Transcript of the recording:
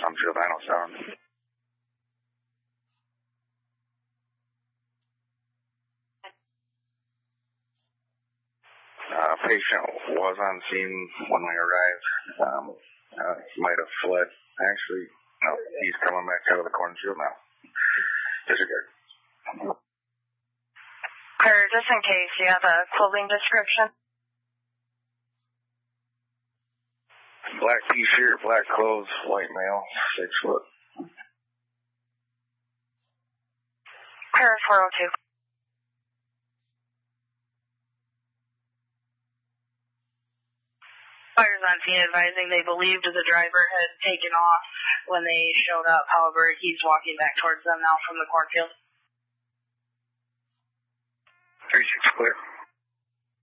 Cornfield 907. Patient was on scene when we arrived. Might have fled. Actually, no, he's coming back out of the cornfield now. Disregard. Just in case, you have a clothing description? Black t-shirt, black clothes, white male, 6 foot. Clear 402. Fires on scene advising they believed the driver had taken off when they showed up. However, he's walking back towards them now from the cornfield. 36 clear.